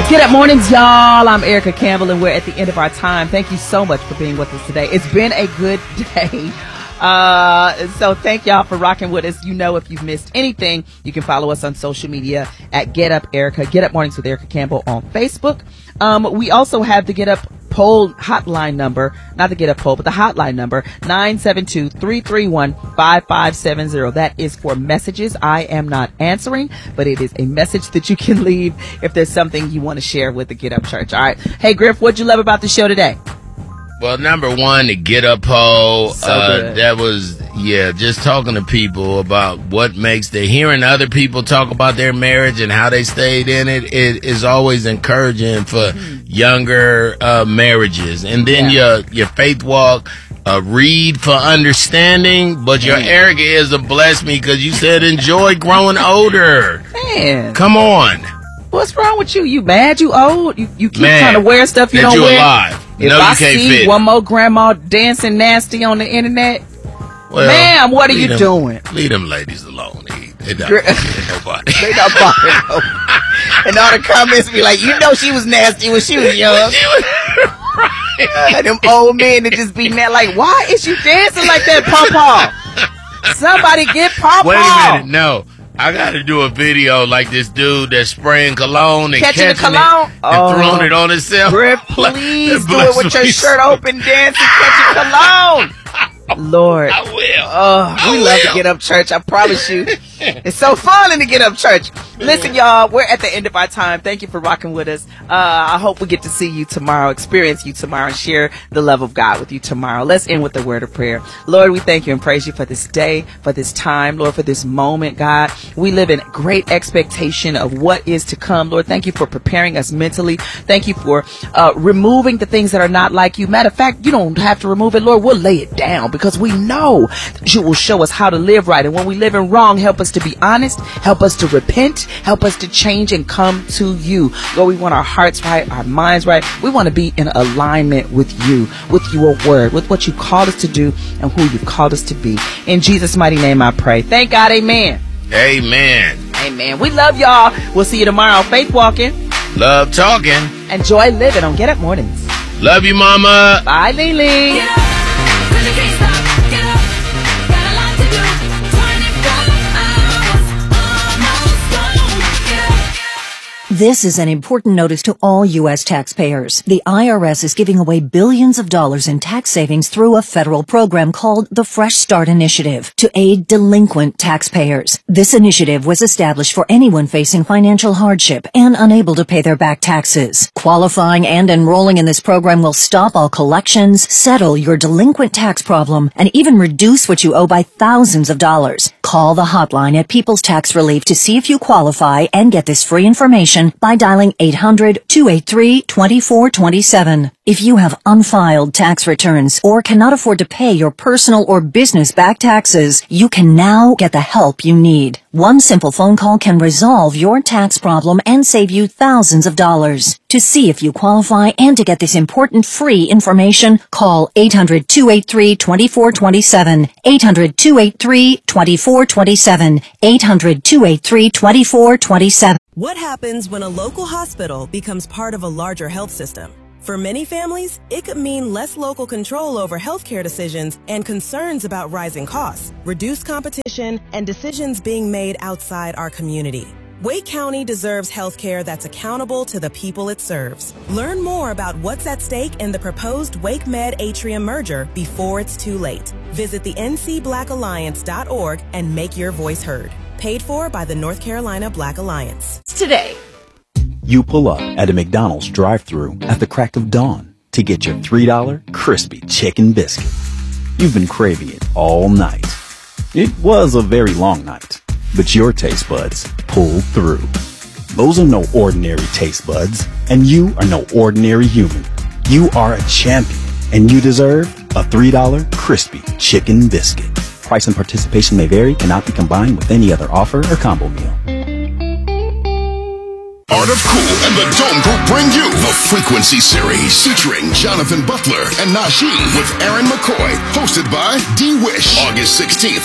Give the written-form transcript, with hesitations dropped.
Get up mornings, y'all. I'm Erica Campbell, and we're at the end of our time. Thank you so much for being with us today. It's been a good day. So thank y'all for rocking with us. You know, if you've missed anything, you can follow us on social media at Get Up Erica, Get Up Mornings with Erica Campbell on Facebook. We also have the Get Up poll hotline number, not the Get Up poll, but the hotline number, 972-331-5570. That is for messages. I am not answering, but it is a message that you can leave if there's something you want to share with the Get Up Church. All right. Hey, Griff, what'd you love about the show today? Well, number one, the Get Up poll. So that was, just talking to people about what makes hearing other people talk about their marriage and how they stayed in it is always encouraging for younger marriages. And then your faith walk, read for understanding, but your Erica is a bless me because you said enjoy growing older. Man. Come on. What's wrong with you? You mad? You old? You keep trying to wear stuff you don't wear? Alive. If no, I you can't see fit. one more grandma dancing nasty on the internet, ma'am, what are you doing? Leave them ladies alone. They not bothering nobody. They not bothering nobody. And all the comments be like, you know she was nasty when she was young. Right. Them old men that just be mad like, why is you dancing like that, Pawpaw? Somebody get Pawpaw. Wait a minute, no. I got to do a video like this dude that's spraying cologne and catching the cologne and throwing it on himself. Griff, please do it with your shirt open, dancing, catching cologne. Lord. I will. We love to Get Up Church. I promise you. It's so fun in the Get Up Church. Listen, y'all, we're at the end of our time. Thank you for rocking with us. I hope we get to see you tomorrow, experience you tomorrow, and share the love of God with you tomorrow. Let's end with a word of prayer. Lord, we thank you and praise you for this day, for this time, Lord, for this moment, God. We live in great expectation of what is to come. Lord, thank you for preparing us mentally. Thank you for removing the things that are not like you. Matter of fact, you don't have to remove it, Lord. We'll lay it down because we know that you will show us how to live right. And when we live in wrong, help us to be honest, help us to repent, help us to change and come to you. Lord, we want our hearts right, our minds right. We want to be in alignment with you, with your word, with what you called us to do and who you've called us to be. In Jesus' mighty name I pray. Thank God. Amen. Amen. Amen. We love y'all. We'll see you tomorrow. Faith walking. Love talking. And joy living on Get Up Mornings. Love you, mama. Bye, Lily. This is an important notice to all U.S. taxpayers. The IRS is giving away billions of dollars in tax savings through a federal program called the Fresh Start Initiative to aid delinquent taxpayers. This initiative was established for anyone facing financial hardship and unable to pay their back taxes. Qualifying and enrolling in this program will stop all collections, settle your delinquent tax problem, and even reduce what you owe by thousands of dollars. Call the hotline at People's Tax Relief to see if you qualify and get this free information by dialing 800-283-2427. If you have unfiled tax returns or cannot afford to pay your personal or business back taxes, you can now get the help you need. One simple phone call can resolve your tax problem and save you thousands of dollars. To see if you qualify and to get this important free information, call 800-283-2427, 800-283-2427, 800-283-2427. What happens when a local hospital becomes part of a larger health system? For many families, it could mean less local control over healthcare decisions and concerns about rising costs, reduced competition, and decisions being made outside our community. Wake County deserves healthcare that's accountable to the people it serves. Learn more about what's at stake in the proposed Wake Med Atrium merger before it's too late. Visit the ncblackalliance.org and make your voice heard. Paid for by the North Carolina Black Alliance. Today. You pull up at a McDonald's drive-thru at the crack of dawn to get your $3 crispy chicken biscuit. You've been craving it all night. It was a very long night, but your taste buds pulled through. Those are no ordinary taste buds, and you are no ordinary human. You are a champion, and you deserve a $3 crispy chicken biscuit. Price and participation may vary, cannot be combined with any other offer or combo meal. Art of Cool and the Dome Group bring you the Frequency Series featuring Jonathan Butler and Najee with Aaron McCoy, hosted by D-Wish. August 16th